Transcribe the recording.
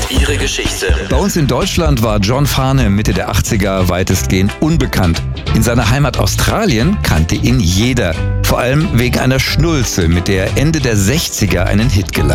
Ihre Geschichte. Bei uns in Deutschland war John Farnham Mitte der 80er weitestgehend unbekannt. In seiner Heimat Australien kannte ihn jeder. Vor allem wegen einer Schnulze, mit der er Ende der 60er einen Hit gelangt.